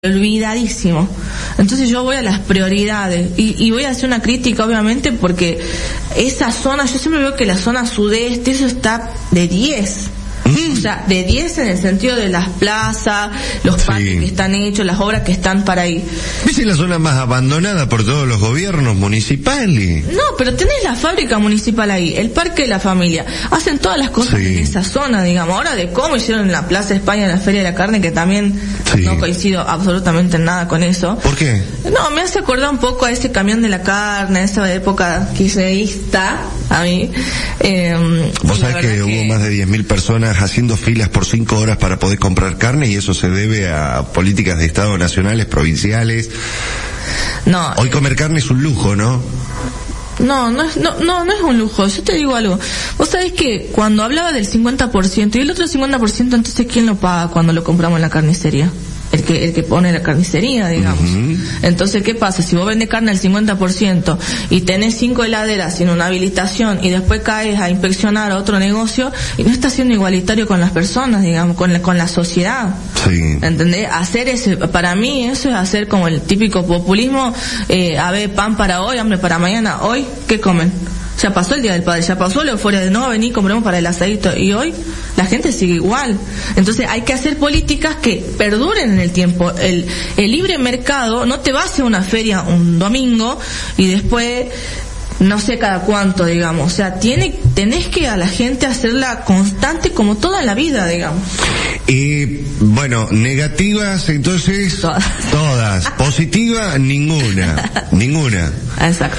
olvidadísimo. Entonces yo voy a las prioridades y voy a hacer una crítica, obviamente, porque esa zona, yo siempre veo que la zona sudeste, eso está de 10. O sea, de 10 en el sentido de las plazas, los parques que están hechos, las obras que están para ahí. ¿Ves la zona más abandonada por todos los gobiernos municipales? No, pero tenés la fábrica municipal ahí, el parque de la familia. Hacen todas las cosas en esa zona, digamos. Ahora de cómo hicieron en la Plaza España, en la Feria de la Carne, que también no coincido absolutamente en nada con eso. ¿Por qué? No, me hace acordar un poco a ese camión de la carne, a esa época kirchnerista, a mí. Vos sabés que hubo más de 10.000 personas haciendo filas por 5 horas para poder comprar carne, y eso se debe a políticas de Estado nacionales, provinciales. No. Hoy comer carne es un lujo, ¿no? No es un lujo. Yo te digo algo. Vos sabés que cuando hablaba del 50%, y el otro 50%, entonces ¿quién lo paga cuando lo compramos en la carnicería? El que pone la carnicería, digamos. Entonces, ¿qué pasa? Si vos vendés carne al 50% y tenés 5 heladeras sin una habilitación y después caes a inspeccionar a otro negocio, y no estás siendo igualitario con las personas, digamos, con la sociedad. ¿Entendés? Hacer ese, para mí eso es hacer como el típico populismo, a ver, pan para hoy, hambre para mañana. Hoy, ¿qué comen? Ya pasó el Día del Padre, ya pasó la euforia de no, vení, compremos para el asadito, y hoy la gente sigue igual. Entonces hay que hacer políticas que perduren en el tiempo. El libre mercado no te va a hacer una feria un domingo y después no sé cada cuánto, digamos. O sea, tenés que a la gente hacerla constante como toda en la vida, digamos. Bueno, negativas entonces todas. Positiva, ninguna. Exacto.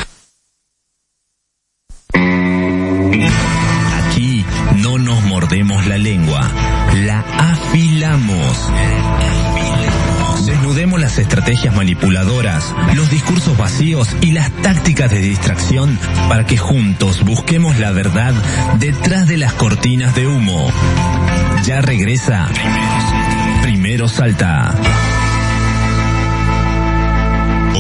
Aquí no nos mordemos la lengua, la afilamos. Desnudemos las estrategias manipuladoras, los discursos vacíos y las tácticas de distracción para que juntos busquemos la verdad detrás de las cortinas de humo. Ya regresa Primero Salta.